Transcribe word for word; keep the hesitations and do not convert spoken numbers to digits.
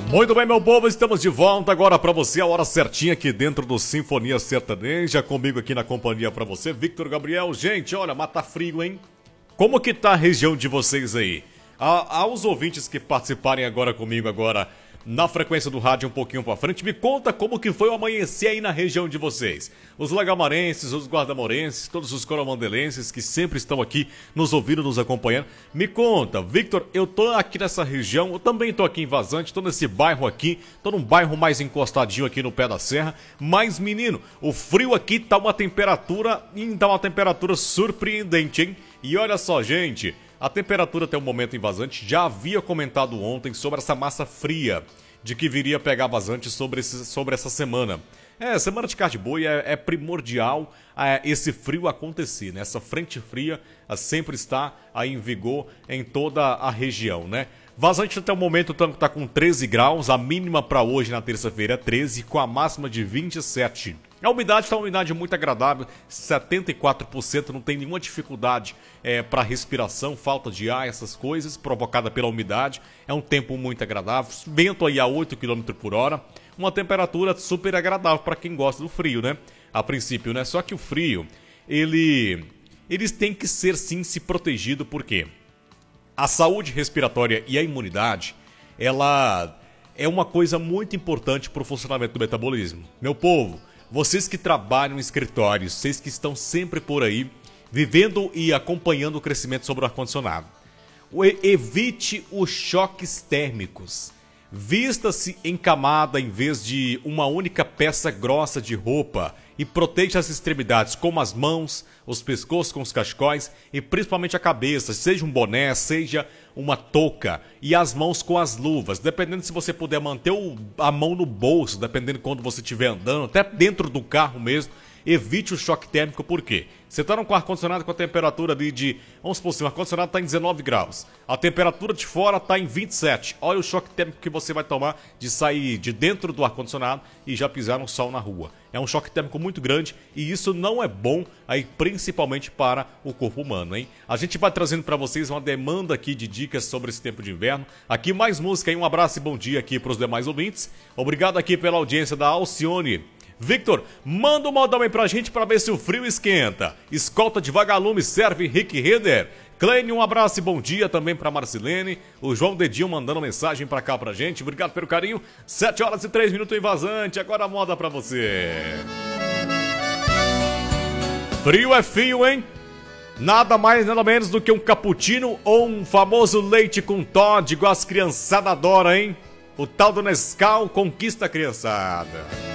Muito bem, meu povo, estamos de volta agora pra você, a hora certinha aqui dentro do Sinfonia Sertaneja, comigo aqui na companhia pra você, Victor Gabriel. Gente, olha, mata frio, hein? Como que tá a região de vocês aí? A, aos ouvintes que participarem agora comigo agora na frequência do rádio um pouquinho pra frente, me conta como que foi o amanhecer aí na região de vocês. Os lagamarenses, os guardamorenses, todos os coromandelenses que sempre estão aqui nos ouvindo, nos acompanhando. Me conta, Victor, eu tô aqui nessa região, eu também tô aqui em Vazante, tô nesse bairro aqui, tô num bairro mais encostadinho aqui no pé da serra, mas menino, o frio aqui tá uma temperatura, tá uma temperatura surpreendente, hein? E olha só, gente, a temperatura até o momento em Vazante, já havia comentado ontem sobre essa massa fria de que viria pegar Vazante sobre, esse, sobre essa semana. É, semana de carne de boi é, é primordial é, esse frio acontecer, né? Essa frente fria é, sempre está aí em vigor em toda a região, né? Vazante até o momento está com treze graus, a mínima para hoje na terça-feira é treze, com a máxima de vinte e sete. A umidade está uma umidade muito agradável, setenta e quatro por cento, não tem nenhuma dificuldade é, para respiração, falta de ar, essas coisas, provocada pela umidade. É um tempo muito agradável, vento aí a oito quilômetros por hora, uma temperatura super agradável para quem gosta do frio, né? A princípio, né? Só que o frio, ele, eles têm que ser sim se protegido, por quê? A saúde respiratória e a imunidade, ela é uma coisa muito importante para o funcionamento do metabolismo. Meu povo, vocês que trabalham em escritórios, vocês que estão sempre por aí, vivendo e acompanhando o crescimento sobre o ar-condicionado, evite os choques térmicos. Vista-se em camada em vez de uma única peça grossa de roupa e proteja as extremidades, como as mãos, os pescoços com os cachecóis e principalmente a cabeça, seja um boné, seja uma touca, e as mãos com as luvas, dependendo se você puder manter o, a mão no bolso, dependendo de quando você estiver andando, até dentro do carro mesmo. Evite o choque térmico, por quê? Você está com o ar-condicionado com a temperatura ali de, vamos supor assim, o ar-condicionado está em dezenove graus, a temperatura de fora está em vinte e sete, olha o choque térmico que você vai tomar de sair de dentro do ar-condicionado e já pisar no sol na rua. É um choque térmico muito grande e isso não é bom, aí, principalmente para o corpo humano, hein? A gente vai trazendo para vocês uma demanda aqui de dicas sobre esse tempo de inverno. Aqui mais música, hein? Um abraço e bom dia aqui para os demais ouvintes. Obrigado aqui pela audiência da Alcione. Victor, manda um modão aí pra gente pra ver se o frio esquenta. Escolta de vagalume serve Rick Reder. Clênio, um abraço e bom dia também pra Marcilene. O João Dedinho mandando mensagem pra cá pra gente. Obrigado pelo carinho. sete horas e três minutos em Vazante. Agora a moda pra você. Frio é fio, hein? Nada mais, nada menos do que um cappuccino ou um famoso leite com Toddy, igual as criançadas adoram, hein? O tal do Nescau conquista a criançada.